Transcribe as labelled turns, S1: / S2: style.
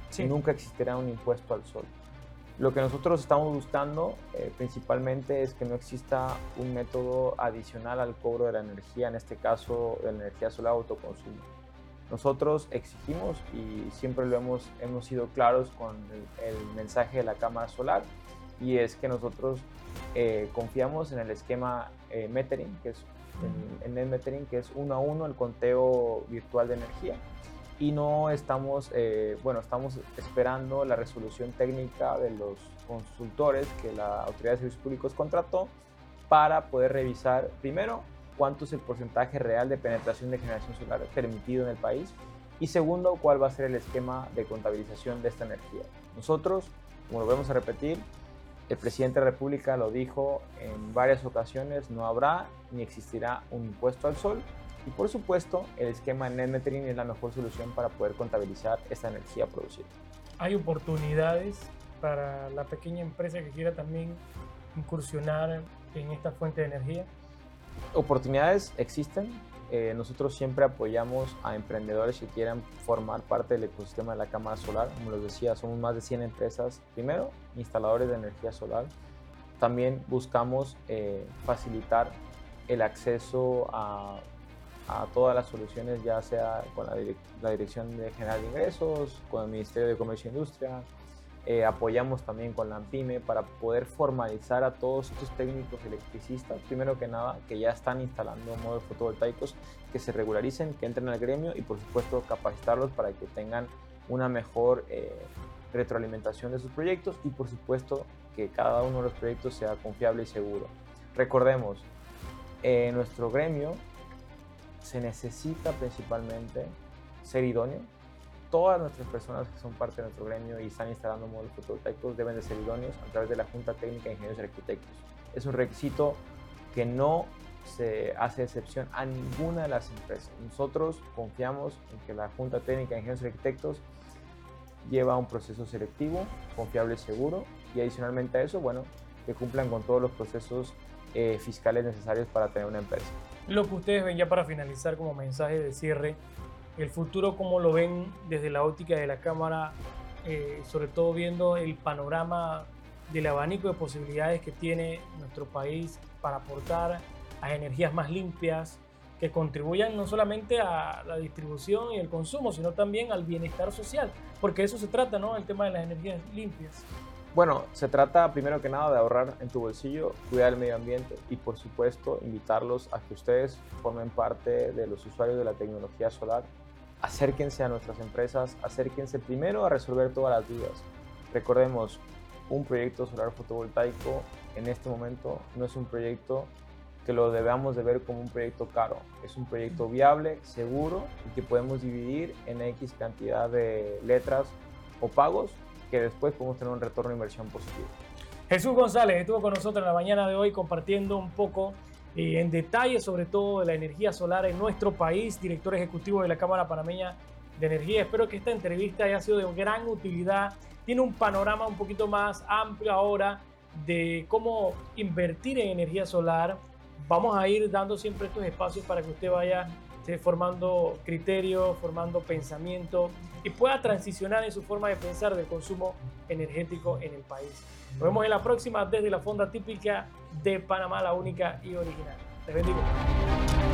S1: Sí.
S2: y nunca existirá un impuesto al sol. Lo que nosotros estamos buscando principalmente es que no exista un método adicional al cobro de la energía, en este caso de la energía solar autoconsumo. Nosotros exigimos y siempre hemos sido claros con el mensaje de la Cámara Solar, y es que nosotros confiamos en el esquema metering, que es en el metering, que es 1 a 1 el conteo virtual de energía, y no estamos, estamos esperando la resolución técnica de los consultores que la Autoridad de Servicios Públicos contrató para poder revisar primero cuánto es el porcentaje real de penetración de generación solar permitido en el país, y segundo, cuál va a ser el esquema de contabilización de esta energía. Nosotros, como lo vamos a repetir, el presidente de la República lo dijo en varias ocasiones, no habrá ni existirá un impuesto al sol, y por supuesto el esquema net metering es la mejor solución para poder contabilizar esta energía producida.
S1: Hay oportunidades para la pequeña empresa que quiera también incursionar en esta fuente de energía.
S2: Oportunidades existen. Nosotros siempre apoyamos a emprendedores que quieran formar parte del ecosistema de la Cámara Solar. Como les decía, somos más de 100 empresas, primero, instaladores de energía solar. También buscamos facilitar el acceso a todas las soluciones, ya sea con la Dirección General de Ingresos, con el Ministerio de Comercio e Industria. Apoyamos también con la ANPYME para poder formalizar a todos estos técnicos electricistas, primero que nada, que ya están instalando módulos fotovoltaicos, que se regularicen, que entren al gremio, y por supuesto capacitarlos para que tengan una mejor retroalimentación de sus proyectos, y por supuesto que cada uno de los proyectos sea confiable y seguro. Recordemos, en nuestro gremio se necesita principalmente ser idóneo. Todas nuestras personas que son parte de nuestro gremio y están instalando módulos fotovoltaicos deben de ser idóneos a través de la Junta Técnica de Ingenieros y Arquitectos. Es un requisito que no se hace excepción a ninguna de las empresas. Nosotros confiamos en que la Junta Técnica de Ingenieros y Arquitectos lleva un proceso selectivo, confiable y seguro, y adicionalmente a eso, bueno, que cumplan con todos los procesos fiscales necesarios para tener una empresa.
S1: Lo que ustedes ven, ya para finalizar como mensaje de cierre, el futuro, ¿cómo lo ven desde la óptica de la Cámara? Sobre todo viendo el panorama del abanico de posibilidades que tiene nuestro país para aportar a energías más limpias, que contribuyan no solamente a la distribución y el consumo, sino también al bienestar social, porque de eso se trata, ¿no? El tema de las energías limpias.
S2: Bueno, se trata primero que nada de ahorrar en tu bolsillo, cuidar el medio ambiente y por supuesto invitarlos a que ustedes formen parte de los usuarios de la tecnología solar. Acérquense a nuestras empresas, acérquense primero a resolver todas las dudas. Recordemos, un proyecto solar fotovoltaico en este momento no es un proyecto que lo debamos de ver como un proyecto caro. Es un proyecto viable, seguro, y que podemos dividir en X cantidad de letras o pagos que después podemos tener un retorno de inversión positivo.
S1: Jesús González estuvo con nosotros en la mañana de hoy compartiendo un poco en detalle sobre todo de la energía solar en nuestro país, director ejecutivo de la Cámara Panameña de Energía. Espero que esta entrevista haya sido de gran utilidad. Tiene un panorama un poquito más amplio ahora de cómo invertir en energía solar. Vamos a ir dando siempre estos espacios para que usted vaya formando criterio, formando pensamiento y pueda transicionar en su forma de pensar del consumo energético en el país. Nos vemos en la próxima desde la Fonda Típica de Panamá, la única y original. Les bendigo.